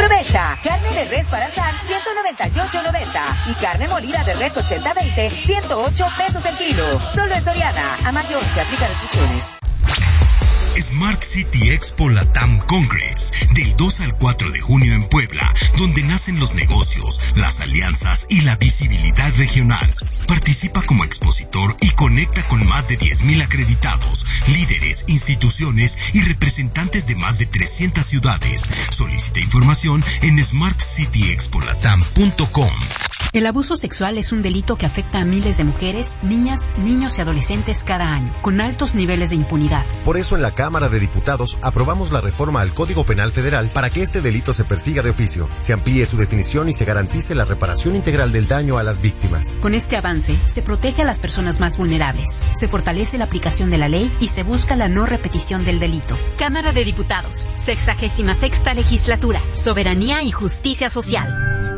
Aprovecha, carne de res para asar 198.90 y carne molida de res 80-20 108 pesos el kilo. Solo en Soriana. A mayor se aplican restricciones. Smart City Expo Latam Congress, del 2 al 4 de junio en Puebla, donde nacen los negocios, las alianzas y la visibilidad regional. Participa como expositor y conecta con más de 10,000 acreditados, líderes, instituciones y representantes de más de 300 ciudades. Solicita información en smartcityexpolatam.com. El abuso sexual es un delito que afecta a miles de mujeres, niñas, niños y adolescentes cada año, con altos niveles de impunidad. Por eso en la Cámara de Diputados aprobamos la reforma al Código Penal Federal para que este delito se persiga de oficio, se amplíe su definición y se garantice la reparación integral del daño a las víctimas. Con este avance, se protege a las personas más vulnerables, se fortalece la aplicación de la ley y se busca la no repetición del delito. Cámara de Diputados, 66ª Legislatura, Soberanía y Justicia Social.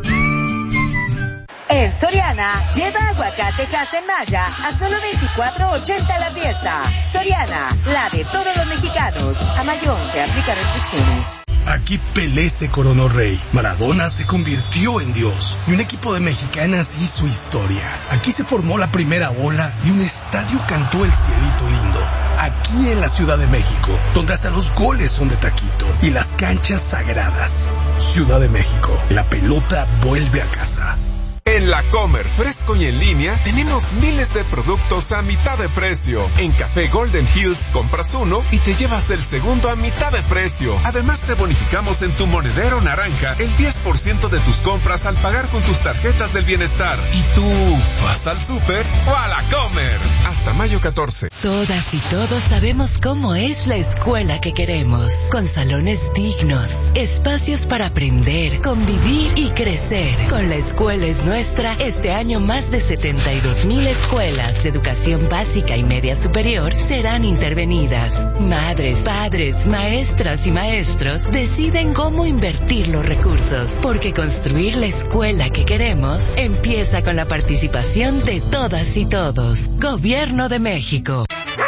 En Soriana, lleva aguacate Maya a solo $24.80 la pieza. Soriana, la de todos los mexicanos. A mayor se aplica restricciones. Aquí Pelé se coronó rey, Maradona se convirtió en Dios y un equipo de mexicanas hizo historia. Aquí se formó la primera ola y un estadio cantó el cielito lindo. Aquí en la Ciudad de México, donde hasta los goles son de taquito y las canchas sagradas. Ciudad de México, la pelota vuelve a casa. En La Comer, fresco y en línea, tenemos miles de productos a mitad de precio. En Café Golden Hills, compras uno y te llevas el segundo a mitad de precio. Además, te bonificamos en tu monedero naranja el 10% de tus compras al pagar con tus tarjetas del bienestar. ¿Y tú, vas al súper o a La Comer? Hasta mayo 14. Todas y todos sabemos cómo es la escuela que queremos. Con salones dignos, espacios para aprender, convivir y crecer. Con la escuela es nuestra. Este año más de 72,000 escuelas de educación básica y media superior serán intervenidas. Madres, padres, maestras y maestros deciden cómo invertir los recursos, porque construir la escuela que queremos empieza con la participación de todas y todos. Gobierno de México.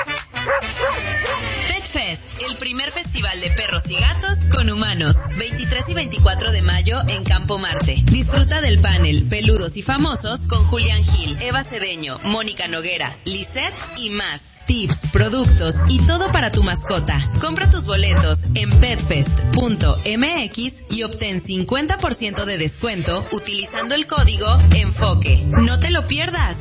El primer festival de perros y gatos con humanos, 23 y 24 de mayo en Campo Marte. Disfruta del panel Peludos y Famosos con Julián Gil, Eva Cedeño, Mónica Noguera, Lisette y más. Tips, productos y todo para tu mascota. Compra tus boletos en petfest.mx y obtén 50% de descuento utilizando el código ENFOQUE. ¡No te lo pierdas!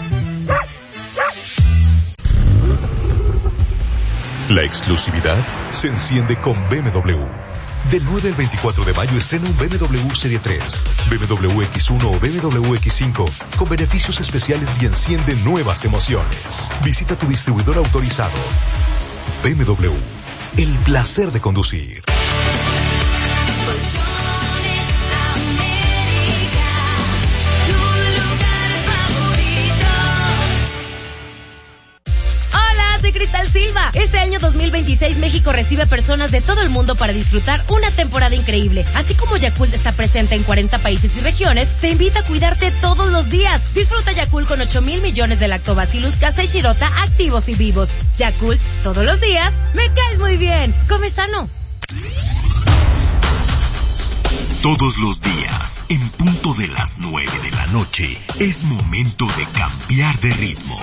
La exclusividad se enciende con BMW. Del 9 al 24 de mayo estrena un BMW Serie 3, BMW X1 o BMW X5 con beneficios especiales y enciende nuevas emociones. Visita tu distribuidor autorizado. BMW, el placer de conducir. Soy Cristal Silva. Este año 2026 México recibe personas de todo el mundo para disfrutar una temporada increíble. Así como Yakult está presente en 40 países y regiones, te invita a cuidarte todos los días. Disfruta Yakult con 8,000 millones de Lactobacillus casei shirota activos y vivos. Yakult, todos los días, me caes muy bien. Come sano. Todos los días, en punto de las 9 de la noche, es momento de cambiar de ritmo.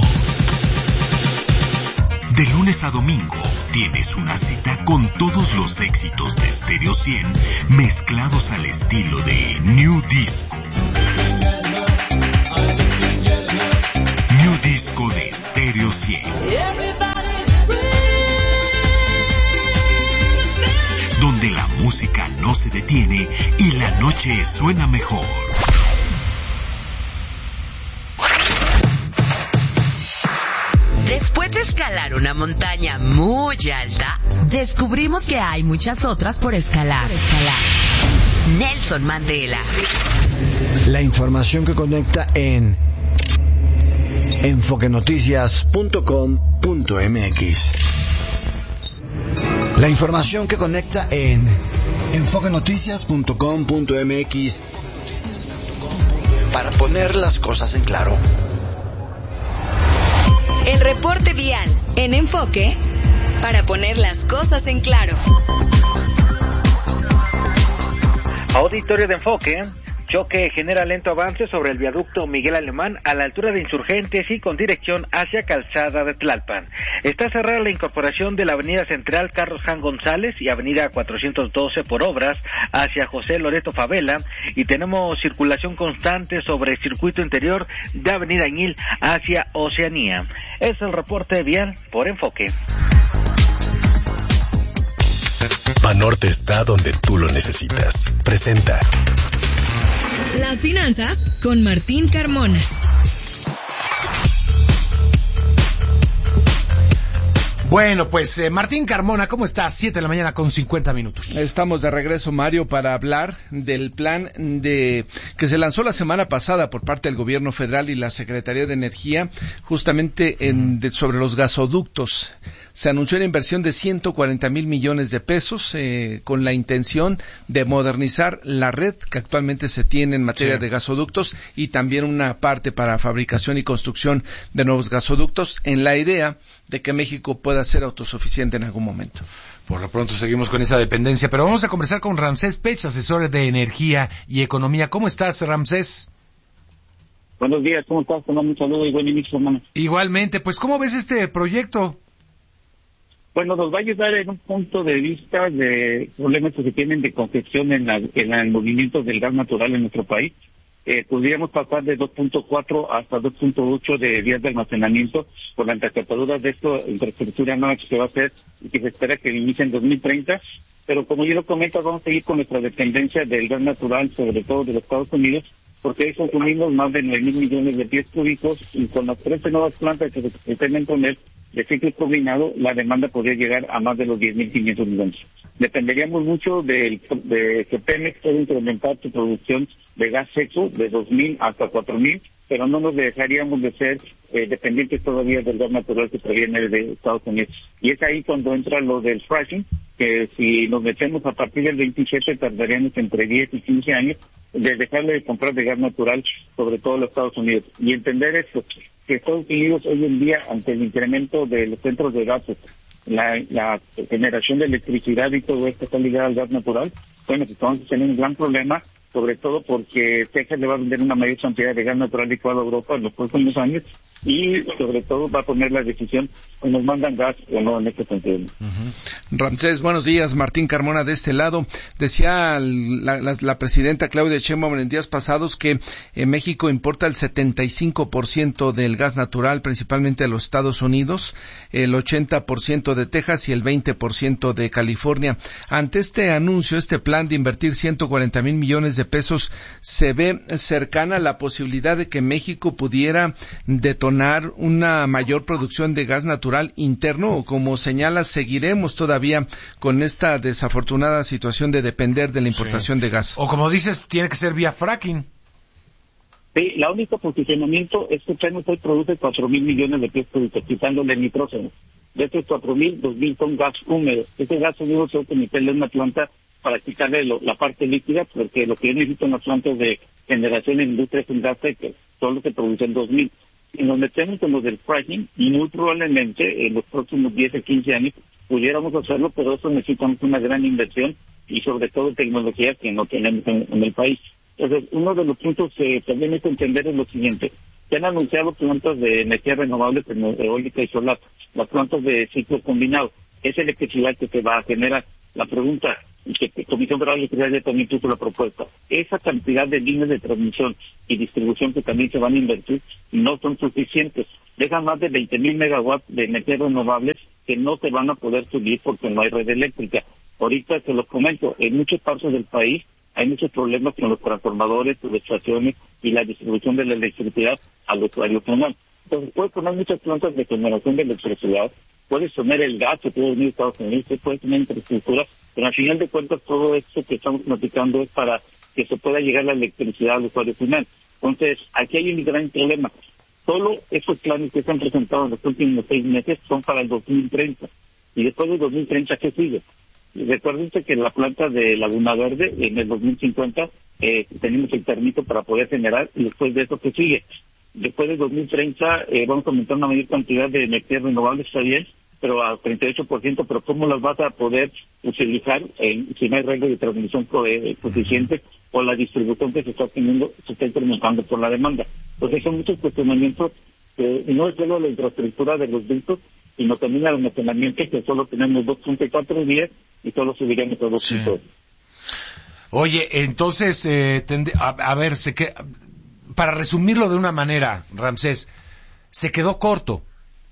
De lunes a domingo, tienes una cita con todos los éxitos de Stereo 100 mezclados al estilo de New Disco. New Disco de Stereo 100. Donde la música no se detiene y la noche suena mejor. Después de escalar una montaña muy alta, descubrimos que hay muchas otras por escalar. Nelson Mandela. La información que conecta en enfoquenoticias.com.mx. La información que conecta en enfoquenoticias.com.mx para poner las cosas en claro. El reporte vial en Enfoque para poner las cosas en claro. Auditorio de Enfoque. Choque genera lento avance sobre el viaducto Miguel Alemán a la altura de Insurgentes y con dirección hacia Calzada de Tlalpan. Está cerrada la incorporación de la avenida Central Carlos Jan González y avenida 412 por obras hacia José Loreto Favela, y tenemos circulación constante sobre el circuito interior de avenida Añil hacia Oceanía. Es el reporte vial por Enfoque. Banorte está donde tú lo necesitas. Presenta Las finanzas con Martín Carmona. Bueno, pues Martín Carmona, ¿cómo estás? 7 de la mañana con 50 minutos. Estamos de regreso, Mario, para hablar del plan que se lanzó la semana pasada por parte del Gobierno Federal y la Secretaría de Energía, justamente sobre los gasoductos. Se anunció una inversión de 140,000 millones de pesos con la intención de modernizar la red que actualmente se tiene en materia de gasoductos, y también una parte para fabricación y construcción de nuevos gasoductos, en la idea de que México pueda ser autosuficiente en algún momento. Por lo pronto seguimos con esa dependencia, pero vamos a conversar con Ramsés Pech, asesor de energía y economía. ¿Cómo estás, Ramsés? Buenos días, ¿cómo estás? Un saludo y buen inicio, hermano. Igualmente, pues ¿cómo ves este proyecto? Bueno, nos va a ayudar en un punto de vista de problemas que se tienen de congestión en el movimiento del gas natural en nuestro país. Podríamos pasar de 2.4 hasta 2.8 de vías de almacenamiento por la encapadura de esta infraestructura nueva que se va a hacer y que se espera que inicie en 2030. Pero como yo lo comento, vamos a seguir con nuestra dependencia del gas natural, sobre todo de los Estados Unidos, porque ahí consumimos más de 9,000 millones de pies cúbicos, y con las 13 nuevas plantas que se pretenden poner de ciclo combinado, la demanda podría llegar a más de los 10,500 millones. Dependeríamos mucho de que Pemex pueda incrementar su producción de gas seco de 2,000 hasta 4,000, pero no nos dejaríamos de ser dependientes todavía del gas natural que proviene de Estados Unidos. Y es ahí cuando entra lo del fracking, que si nos metemos a partir del 27 tardaríamos entre 10 y 15 años de dejarle de comprar de gas natural, sobre todo los Estados Unidos. Y entender esto, que Estados Unidos hoy en día, ante el incremento de los centros de gases, la generación de electricidad y todo esto está ligado al gas natural, bueno, pues vamos a tener un gran problema, sobre todo porque Texas le va a vender una mayor cantidad de gas natural licuado a Europa en los próximos años, y sobre todo va a poner la decisión si nos mandan gas o no en este sentido. Ramsés, buenos días. Martín Carmona de este lado. Decía la presidenta Claudia Sheinbaum en días pasados que México importa el 75% del gas natural, principalmente de los Estados Unidos, el 80% de Texas y el 20% de California. Ante este anuncio, este plan de invertir 140,000 millones de pesos, ¿se ve cercana la posibilidad de que México pudiera detonar una mayor producción de gas natural interno, o como señala, seguiremos todavía con esta desafortunada situación de depender de la importación de gas? O como dices, tiene que ser vía fracking. Sí, la única posicionamiento es que Pemex hoy produce 4,000 millones de pies cúbicos, quitándole el nitrógeno. De estos 4,000, 2,000 son gas húmedo. Ese gas húmedo se usa en una planta para quitarle la parte líquida, porque lo que yo necesito en las plantas de generación de industria es un gas seco, solo se producen 2,000. Si nos metemos en lo del fracking, muy probablemente en los próximos 10 o 15 años pudiéramos hacerlo, pero eso necesitamos una gran inversión y sobre todo tecnología que no tenemos en el país. Entonces, uno de los puntos que también hay que entender es lo siguiente. Se han anunciado plantas de energía renovable como eólica y solar, las plantas de ciclo combinado. Esa electricidad que se va a generar. La pregunta, que Comisión Federal de Electricidad ya también puso la propuesta, esa cantidad de líneas de transmisión y distribución que también se van a invertir no son suficientes. Dejan más de 20,000 megawatts de energías renovables que no se van a poder subir porque no hay red eléctrica. Ahorita se los comento, en muchas partes del país hay muchos problemas con los transformadores, subestaciones y la distribución de la electricidad al usuario final. Entonces puedes poner muchas plantas de generación de electricidad, puedes poner el gas que puede venir de Estados Unidos, puedes tener infraestructura, pero al final de cuentas todo esto que estamos platicando es para que se pueda llegar la electricidad al usuario final. Entonces, aquí hay un gran problema. Solo esos planes que se han presentado en los últimos 6 meses son para el 2030. Y después del 2030, ¿qué sigue? Recuerden que en la planta de Laguna Verde, en el 2050, tenemos el permiso para poder generar, y después de eso, ¿qué sigue? Después del 2030 vamos a aumentar una mayor cantidad de energías renovables, está bien, pero a 38%, pero ¿cómo las vas a poder utilizar si no hay reglas de transmisión suficientes o la distribución que se está teniendo se está incrementando por la demanda? Entonces son muchos cuestionamientos, y no es solo la infraestructura de los ductos, sino también el almacenamiento, que solo tenemos 2.4 días y solo subiremos a 2.2. Sí. Oye, entonces, a ver, para resumirlo de una manera, Ramsés, se quedó corto.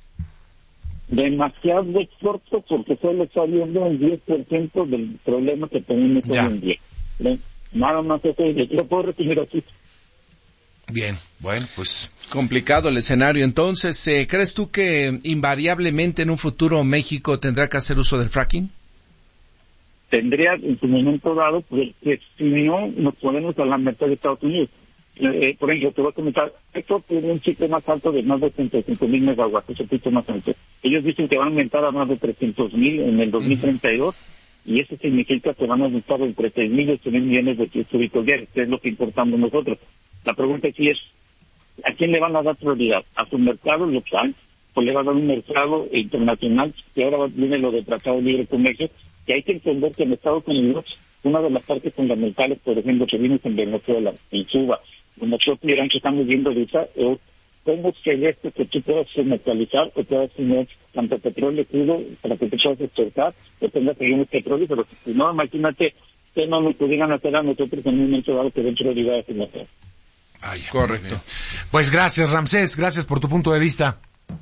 Demasiado corto, porque solo está viendo el 10% del problema que tenemos hoy en día. Nada más eso, yo puedo resumir así. Bien, bueno, pues complicado el escenario. Entonces, ¿crees tú que invariablemente en un futuro México tendrá que hacer uso del fracking? Tendría en su momento dado, porque si no nos ponemos a la meta de Estados Unidos. Por ejemplo, te voy a comentar, esto tiene un ciclo más alto de más de 35,000 megawatts, es el pico más alto. Ellos dicen que van a aumentar a más de 300,000 en el 2032, y eso significa que van a aumentar entre 6,000 y 8,000 millones de pies cúbicos diarios, que es lo que importamos nosotros. La pregunta aquí es, ¿a quién le van a dar prioridad? ¿A su mercado local o le va a dar un mercado internacional? Que ahora viene lo del Tratado de Libre Comercio, que hay que entender que en Estados Unidos, una de las partes fundamentales, por ejemplo, que viene en Venezuela, en Cuba, como nosotros Irán, que estamos viendo ahorita, cómo se esto que tú puedas comercializar o puedas tener tanto petróleo crudo para que te puedas exportar o tengas regiones petróleo, pero si no, imagínate que no nos pudieran hacer a nosotros en un momento dado que den prioridad a su mercado. Ay, correcto. Pues gracias, Ramsés, gracias por tu punto de vista.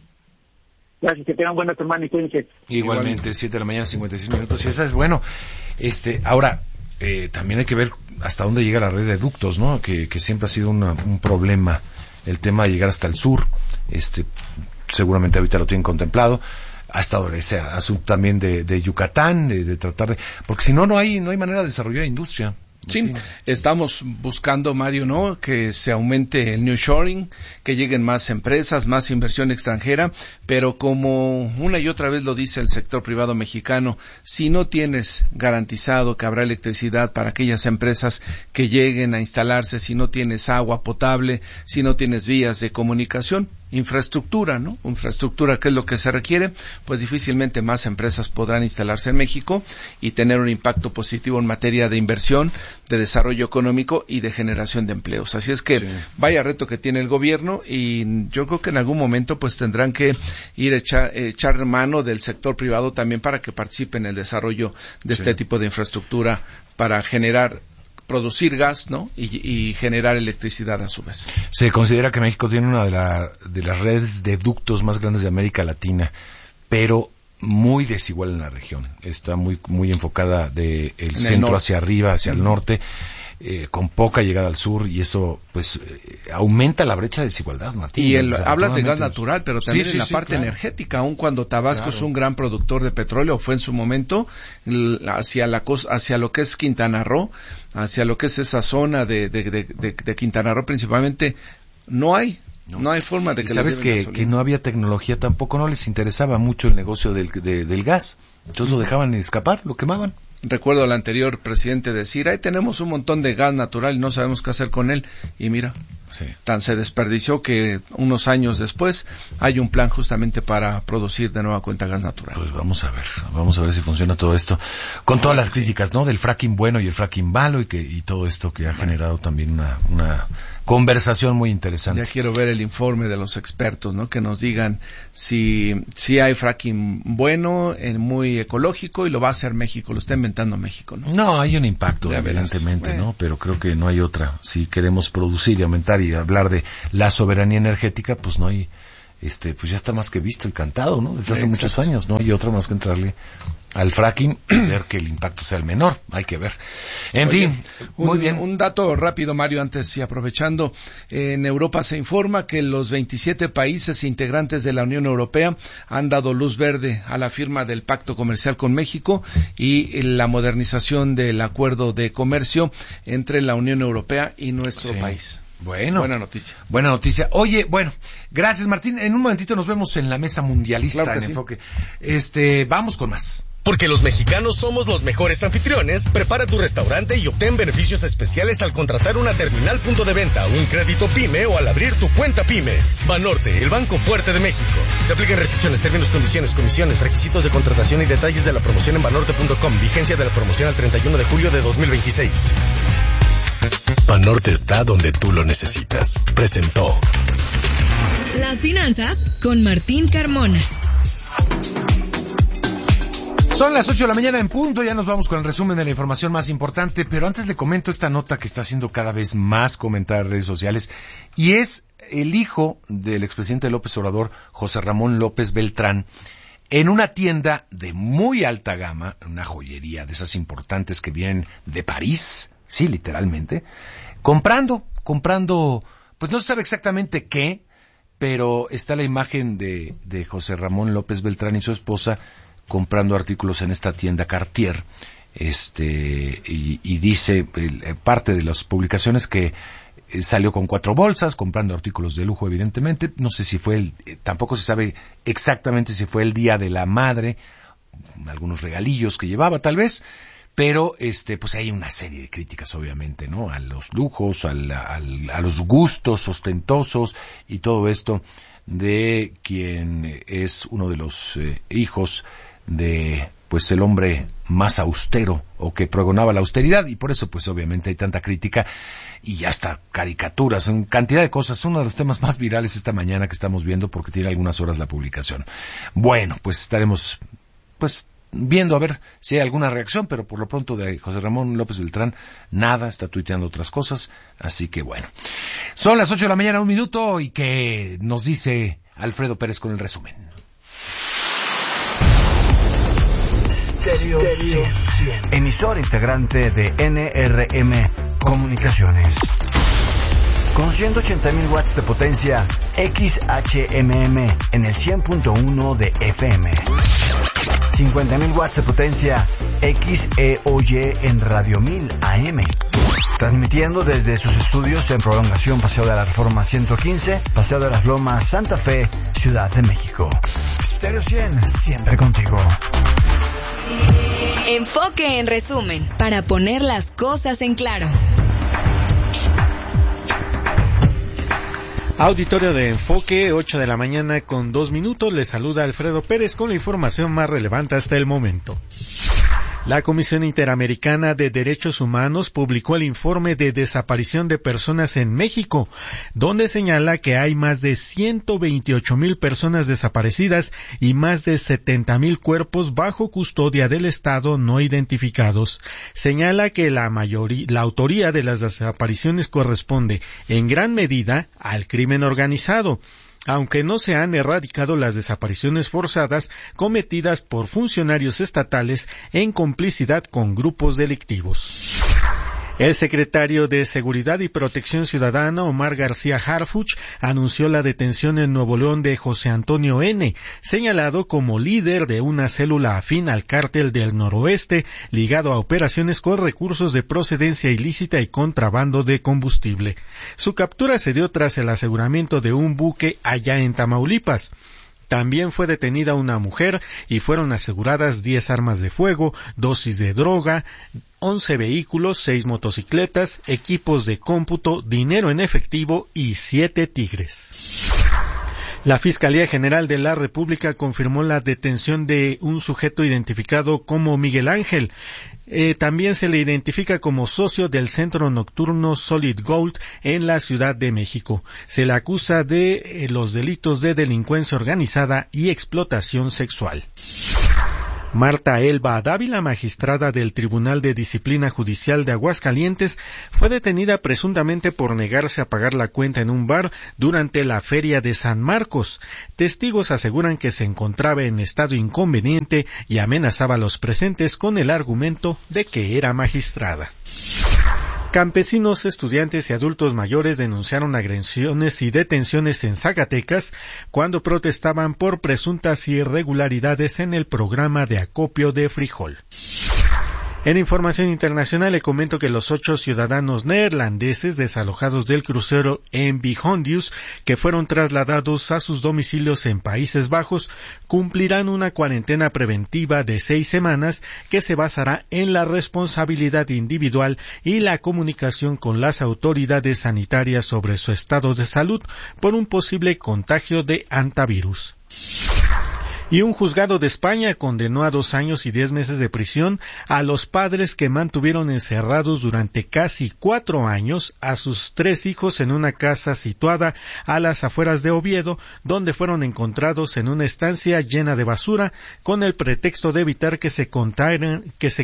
Gracias, que tengan buena semana y cuídense. Igualmente, 7 de la mañana, 56 minutos, y esa es bueno. Ahora, también hay que ver hasta dónde llega la red de ductos, ¿no? Que siempre ha sido un problema, el tema de llegar hasta el sur. Seguramente ahorita lo tienen contemplado. Hasta ahora ese asunto también de Yucatán, de tratar de, porque si no, no hay manera de desarrollar industria. Sí, estamos buscando, Mario, ¿no?, que se aumente el nearshoring, que lleguen más empresas, más inversión extranjera, pero como una y otra vez lo dice el sector privado mexicano, si no tienes garantizado que habrá electricidad para aquellas empresas que lleguen a instalarse, si no tienes agua potable, si no tienes vías de comunicación, infraestructura, ¿no? Infraestructura, que es lo que se requiere, pues difícilmente más empresas podrán instalarse en México y tener un impacto positivo en materia de inversión, de desarrollo económico y de generación de empleos. Así es que vaya reto que tiene el gobierno, y yo creo que en algún momento pues tendrán que ir a echar mano del sector privado también para que participe en el desarrollo de este tipo de infraestructura para producir gas, ¿no? Y generar electricidad a su vez. Se considera que México tiene una de las redes de ductos más grandes de América Latina, pero muy desigual en la región. Está muy enfocada del centro hacia arriba, hacia el norte, con poca llegada al sur, y eso pues aumenta la brecha de desigualdad, Martín. Y hablas de gas natural, pero también en la parte energética, aun cuando Tabasco es un gran productor de petróleo, fue en su momento, hacia lo que es Quintana Roo, hacia lo que es esa zona de Quintana Roo principalmente, no hay forma de que sabes que no había tecnología tampoco, no les interesaba mucho el negocio del gas, entonces lo dejaban escapar, lo quemaban. Recuerdo al anterior presidente decir, ahí tenemos un montón de gas natural y no sabemos qué hacer con él, y mira, tan se desperdició que unos años después hay un plan justamente para producir de nueva cuenta gas natural. Pues vamos a ver si funciona todo esto, con todas las críticas, ¿no?, del fracking bueno y el fracking malo, y todo esto que ha generado también una conversación muy interesante. Ya quiero ver el informe de los expertos, ¿no?, que nos digan si hay fracking bueno, muy ecológico, y lo va a hacer México, lo está inventando México, ¿no? No, hay un impacto, evidentemente, ¿no? Pero creo que no hay otra. Si queremos producir y aumentar y hablar de la soberanía energética, pues no hay, pues ya está más que visto y cantado, ¿no? Desde hace muchos años, no hay otra más que entrarle al fracking y ver que el impacto sea el menor, hay que ver. En fin, muy bien. Un dato rápido, Mario, antes y aprovechando, en Europa se informa que los 27 países integrantes de la Unión Europea han dado luz verde a la firma del Pacto Comercial con México y la modernización del acuerdo de comercio entre la Unión Europea y nuestro país. Bueno. Buena noticia. Buena noticia. Oye, bueno, gracias, Martín. En un momentito nos vemos en la mesa mundialista, claro que en Enfoque. Vamos con más. Porque los mexicanos somos los mejores anfitriones, prepara tu restaurante y obtén beneficios especiales al contratar una terminal punto de venta, un crédito PYME o al abrir tu cuenta PYME. Banorte, el banco fuerte de México. Se aplican restricciones, términos, condiciones, comisiones, requisitos de contratación y detalles de la promoción en banorte.com. Vigencia de la promoción al 31 de julio de 2026. Banorte está donde tú lo necesitas. Presentó Las finanzas con Martín Carmona. Son las 8 de la mañana en punto, ya nos vamos con el resumen de la información más importante, pero antes le comento esta nota que está haciendo cada vez más comentar en redes sociales, y es el hijo del expresidente López Obrador, José Ramón López Beltrán, en una tienda de muy alta gama, una joyería de esas importantes que vienen de París, sí, literalmente, comprando, pues no se sabe exactamente qué, pero está la imagen de José Ramón López Beltrán y su esposa comprando artículos en esta tienda Cartier, y dice parte de las publicaciones que salió con 4 bolsas, comprando artículos de lujo, evidentemente. No sé si fue tampoco se sabe exactamente si fue el Día de la Madre, algunos regalillos que llevaba tal vez, pero pues hay una serie de críticas, obviamente, ¿no? A los lujos, a los gustos ostentosos y todo esto de quien es uno de los hijos de pues el hombre más austero, o que pregonaba la austeridad, y por eso pues obviamente hay tanta crítica y ya hasta caricaturas, en cantidad de cosas. Uno de los temas más virales esta mañana que estamos viendo, porque tiene algunas horas la publicación. Bueno, pues estaremos pues viendo a ver si hay alguna reacción, pero por lo pronto de José Ramón López Beltrán nada, está tuiteando otras cosas, así que bueno. Son las 8 de la mañana, 1 minuto, y que nos dice Alfredo Pérez con el resumen. Stereo 100, emisor integrante de NRM Comunicaciones. Con 180.000 watts de potencia, XHMM en el 100.1 de FM. 50.000 watts de potencia, XEOY en Radio 1000 AM. Transmitiendo desde sus estudios en prolongación Paseo de la Reforma 115, Paseo de las Lomas, Santa Fe, Ciudad de México. Stereo 100, siempre contigo. Enfoque en resumen, para poner las cosas en claro. Auditorio de Enfoque, 8 de la mañana con 2 minutos. Les saluda Alfredo Pérez con la información más relevante hasta el momento. La Comisión Interamericana de Derechos Humanos publicó el informe de desaparición de personas en México, donde señala que hay más de 128,000 personas desaparecidas y más de 70,000 cuerpos bajo custodia del Estado no identificados. Señala que la autoría de las desapariciones corresponde en gran medida al crimen organizado, aunque no se han erradicado las desapariciones forzadas cometidas por funcionarios estatales en complicidad con grupos delictivos. El secretario de Seguridad y Protección Ciudadana, Omar García Harfuch, anunció la detención en Nuevo León de José Antonio N., señalado como líder de una célula afín al cártel del Noroeste, ligado a operaciones con recursos de procedencia ilícita y contrabando de combustible. Su captura se dio tras el aseguramiento de un buque allá en Tamaulipas. También fue detenida una mujer y fueron aseguradas 10 armas de fuego, dosis de droga, 11 vehículos, 6 motocicletas, equipos de cómputo, dinero en efectivo y 7 tigres. La Fiscalía General de la República confirmó la detención de un sujeto identificado como Miguel Ángel. También se le identifica como socio del centro nocturno Solid Gold en la Ciudad de México. Se le acusa de los delitos de delincuencia organizada y explotación sexual. Marta Elba Dávila, magistrada del Tribunal de Disciplina Judicial de Aguascalientes, fue detenida presuntamente por negarse a pagar la cuenta en un bar durante la Feria de San Marcos. Testigos aseguran que se encontraba en estado inconveniente y amenazaba a los presentes con el argumento de que era magistrada. Campesinos, estudiantes y adultos mayores denunciaron agresiones y detenciones en Zacatecas cuando protestaban por presuntas irregularidades en el programa de acopio de frijol. En información internacional le comento que los 8 ciudadanos neerlandeses desalojados del crucero MV Hondius, que fueron trasladados a sus domicilios en Países Bajos, cumplirán una cuarentena preventiva de 6 semanas que se basará en la responsabilidad individual y la comunicación con las autoridades sanitarias sobre su estado de salud por un posible contagio de hantavirus. Y un juzgado de España condenó a 2 años y 10 meses de prisión a los padres que mantuvieron encerrados durante casi 4 años a sus 3 hijos en una casa situada a las afueras de Oviedo, donde fueron encontrados en una estancia llena de basura con el pretexto de evitar que se contagiaran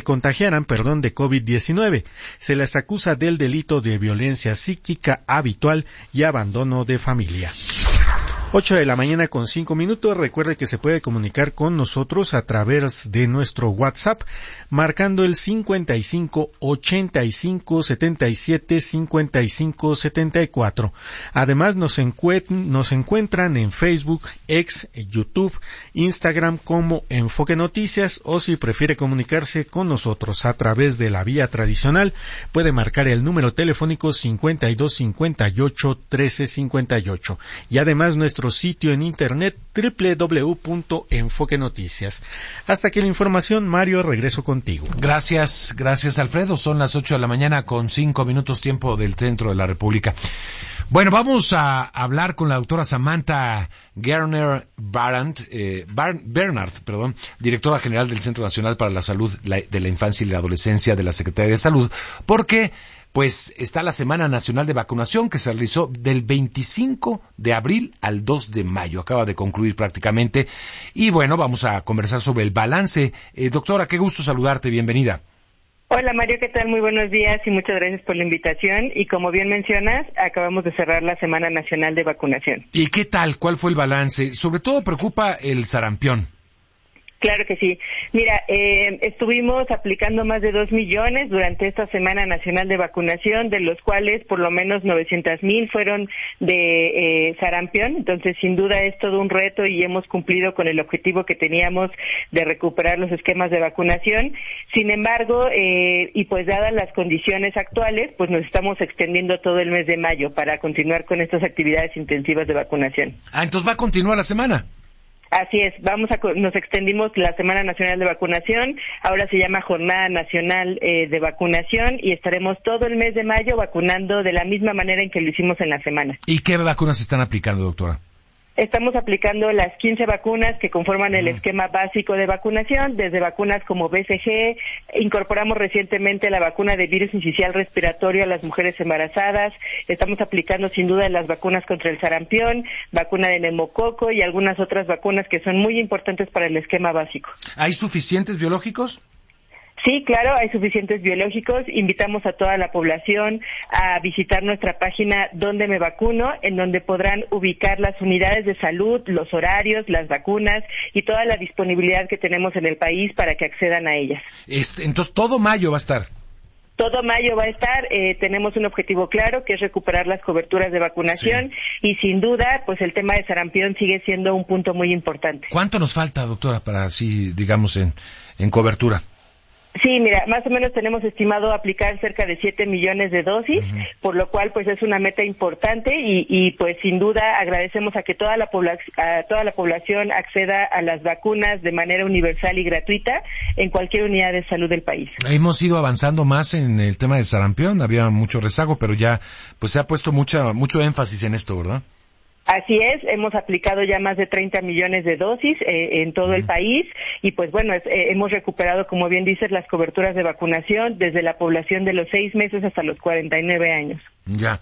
de COVID-19. Se les acusa del delito de violencia psíquica habitual y abandono de familia. 8 de la mañana con 5 minutos. Recuerde que se puede comunicar con nosotros a través de nuestro WhatsApp, marcando el 55 85 77 55 74. Además nos encuentran en Facebook, X, YouTube, Instagram como Enfoque Noticias, o si prefiere comunicarse con nosotros a través de la vía tradicional, puede marcar el número telefónico 52 58 13 58. Y además nuestro sitio en internet www.enfoquenoticias. Hasta aquí la información, Mario, regreso contigo. Gracias Alfredo. Son las 8 de la mañana con 5 minutos tiempo del centro de la República. Bueno, vamos a hablar con la doctora Samantha Gerner Bernard, directora general del Centro Nacional para la Salud de la Infancia y la Adolescencia de la Secretaría de Salud, porque pues está la Semana Nacional de Vacunación que se realizó del 25 de abril al 2 de mayo. Acaba de concluir prácticamente. Y bueno, vamos a conversar sobre el balance. Doctora, qué gusto saludarte. Bienvenida. Hola Mario, ¿qué tal? Muy buenos días y muchas gracias por la invitación. Y como bien mencionas, acabamos de cerrar la Semana Nacional de Vacunación. ¿Y qué tal? ¿Cuál fue el balance? Sobre todo preocupa el sarampión. Claro que sí. Mira, estuvimos aplicando más de 2 millones durante esta Semana Nacional de Vacunación, de los cuales por lo menos 900,000 fueron de sarampión. Entonces, sin duda es todo un reto y hemos cumplido con el objetivo que teníamos de recuperar los esquemas de vacunación. Sin embargo, y pues dadas las condiciones actuales, pues nos estamos extendiendo todo el mes de mayo para continuar con estas actividades intensivas de vacunación. Entonces va a continuar la semana. Así es, nos extendimos la Semana Nacional de Vacunación, ahora se llama Jornada Nacional de Vacunación y estaremos todo el mes de mayo vacunando de la misma manera en que lo hicimos en la semana. ¿Y qué vacunas se están aplicando, doctora? Estamos aplicando las 15 vacunas que conforman el esquema básico de vacunación, desde vacunas como BCG, incorporamos recientemente la vacuna de virus incisional respiratorio a las mujeres embarazadas, estamos aplicando sin duda las vacunas contra el sarampión, vacuna de neumococo y algunas otras vacunas que son muy importantes para el esquema básico. ¿Hay suficientes biológicos? Sí, claro, hay suficientes biológicos. Invitamos a toda la población a visitar nuestra página Donde Me Vacuno, en donde podrán ubicar las unidades de salud, los horarios, las vacunas y toda la disponibilidad que tenemos en el país para que accedan a ellas. Entonces, todo mayo va a estar. Todo mayo va a estar, tenemos un objetivo claro que es recuperar las coberturas de vacunación y sin duda, pues el tema de sarampión sigue siendo un punto muy importante. ¿Cuánto nos falta, doctora, para así, digamos, en cobertura? Sí, mira, más o menos tenemos estimado aplicar cerca de 7 millones de dosis, por lo cual pues es una meta importante y pues sin duda agradecemos a que toda la población acceda a las vacunas de manera universal y gratuita en cualquier unidad de salud del país. Hemos ido avanzando más en el tema del sarampión, había mucho rezago, pero ya pues se ha puesto mucho énfasis en esto, ¿verdad? Así es, hemos aplicado ya más de 30 millones de dosis en todo el país y pues bueno, hemos recuperado, como bien dices, las coberturas de vacunación desde la población de los 6 meses hasta los 49 años. Ya,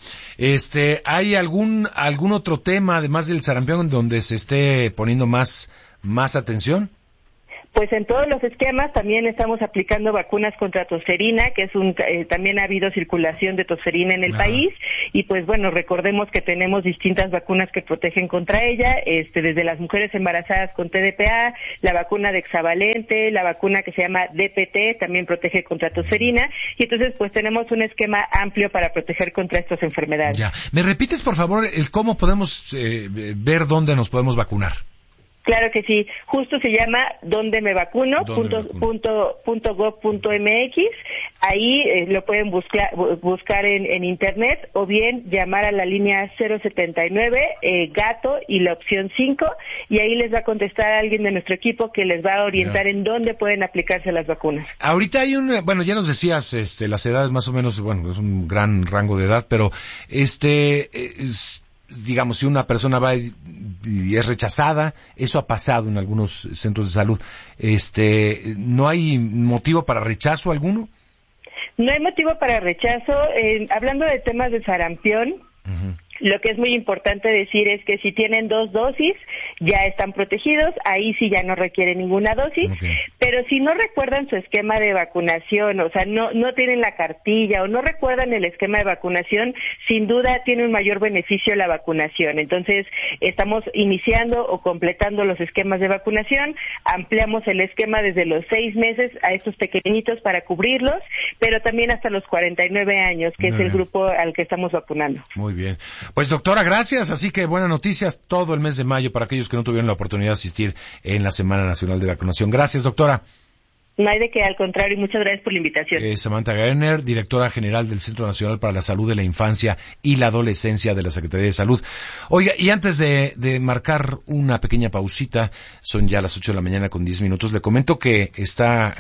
¿hay algún otro tema, además del sarampión, donde se esté poniendo más atención? Pues en todos los esquemas también estamos aplicando vacunas contra tosferina, que es también ha habido circulación de tosferina en el país, y pues bueno, recordemos que tenemos distintas vacunas que protegen contra ella, desde las mujeres embarazadas con TDPA, la vacuna de hexavalente, la vacuna que se llama DPT, también protege contra tosferina, y entonces pues tenemos un esquema amplio para proteger contra estas enfermedades. Ya. ¿Me repites por favor cómo podemos ver dónde nos podemos vacunar? Claro que sí, justo se llama dondemevacuno.gov.mx, ahí lo pueden buscar en internet o bien llamar a la línea 079 gato y la opción 5 y ahí les va a contestar alguien de nuestro equipo que les va a orientar en dónde pueden aplicarse las vacunas. Ahorita hay ya nos decías las edades más o menos, es un gran rango de edad, pero digamos, si una persona va y es rechazada, eso ha pasado en algunos centros de salud, ¿no hay motivo para rechazo alguno? No hay motivo para rechazo. Hablando de temas de sarampión, lo que es muy importante decir es que si tienen 2 dosis, ya están protegidos, ahí sí ya no requieren ninguna dosis, pero si no recuerdan su esquema de vacunación, o sea, no tienen la cartilla o no recuerdan el esquema de vacunación, sin duda tiene un mayor beneficio la vacunación. Entonces, estamos iniciando o completando los esquemas de vacunación, ampliamos el esquema desde los 6 meses a estos pequeñitos para cubrirlos, pero también hasta los 49 años, que es el grupo al que estamos vacunando. Muy bien. Pues doctora, gracias. Así que buenas noticias todo el mes de mayo para aquellos que no tuvieron la oportunidad de asistir en la Semana Nacional de Vacunación. Gracias, doctora. No hay de qué, al contrario, y muchas gracias por la invitación. Samantha Garner, directora general del Centro Nacional para la Salud de la Infancia y la Adolescencia de la Secretaría de Salud. Oiga, y antes de marcar una pequeña pausita, son ya las 8 de la mañana con 10 minutos, le comento que está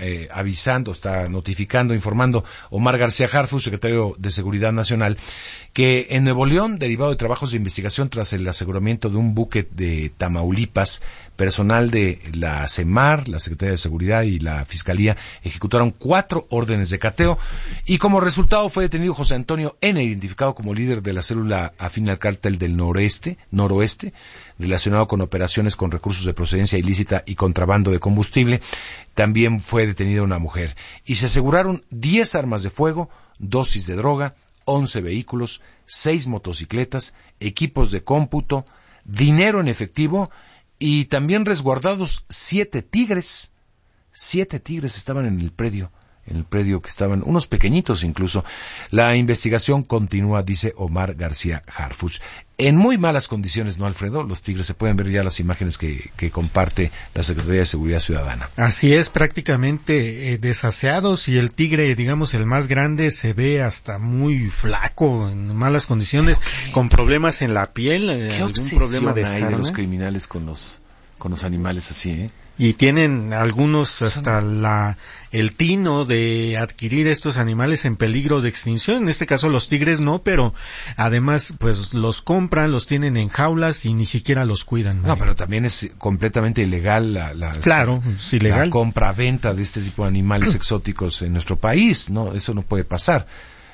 informando Omar García Harfuch, secretario de Seguridad Nacional, que en Nuevo León, derivado de trabajos de investigación tras el aseguramiento de un buque de Tamaulipas, personal de la CEMAR, la Secretaría de Seguridad y la Fiscalía ejecutaron 4 órdenes de cateo y como resultado fue detenido José Antonio N., identificado como líder de la célula afín al cártel del noroeste, relacionado con operaciones con recursos de procedencia ilícita y contrabando de combustible. También fue detenida una mujer y se aseguraron 10 armas de fuego, dosis de droga, 11 vehículos, 6 motocicletas, equipos de cómputo, dinero en efectivo y también resguardados 7 tigres. 7 tigres estaban en el predio que estaban, unos pequeñitos incluso. La investigación continúa, dice Omar García Harfuch. En muy malas condiciones, ¿no, Alfredo? Los tigres, se pueden ver ya las imágenes que comparte la Secretaría de Seguridad Ciudadana. Así es, prácticamente desaseados, y el tigre, digamos, el más grande, se ve hasta muy flaco, en malas condiciones, con problemas en la piel, algún problema de sarna. De los criminales con los animales así, ¿eh? Y tienen algunos hasta el tino de adquirir estos animales en peligro de extinción. En este caso los tigres no, pero además pues los compran, los tienen en jaulas y ni siquiera los cuidan. No, pero también es completamente ilegal claro, es ilegal. La compra-venta de este tipo de animales exóticos en nuestro país, ¿no? Eso no puede pasar.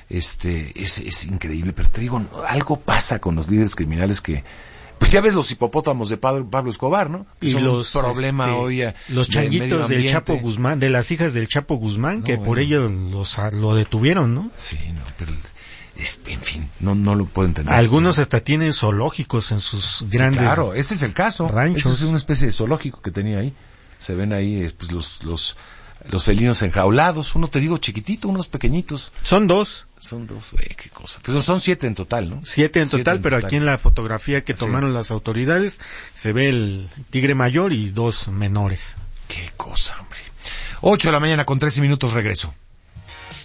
Es increíble, pero te digo, algo pasa con los líderes criminales que... Pues ya ves los hipopótamos de Pablo Escobar, ¿no? Y los problema hoy los changuitos del Chapo Guzmán, de las hijas del Chapo Guzmán, que por ello lo detuvieron, ¿no? Sí, no, pero en fin, no lo puedo entender. Algunos hasta tienen zoológicos en sus grandes. Sí, claro, este es el caso. Ranchos. Este es una especie de zoológico que tenía ahí. Se ven ahí pues los felinos enjaulados, uno te digo chiquitito, unos pequeñitos. Son 2, qué cosa. Pues son 7 en total, ¿no? 7 en total, pero aquí en la fotografía que tomaron las autoridades se ve el tigre mayor y 2 menores. Qué cosa, hombre. 8 de la mañana con 13 minutos, regreso.